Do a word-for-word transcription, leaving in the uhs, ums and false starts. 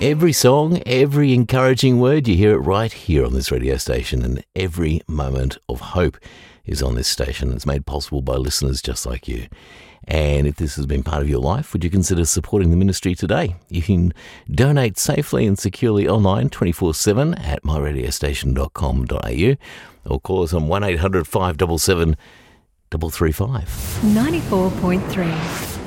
Every song, every encouraging word, you hear it right here on this radio station, and every moment of hope is on this station. It's made possible by listeners just like you. And if this has been part of your life, would you consider supporting the ministry today? You can donate safely and securely online twenty-four seven at my radio station dot com dot a u or call us on one eight hundred five seven seven three three five. ninety-four point three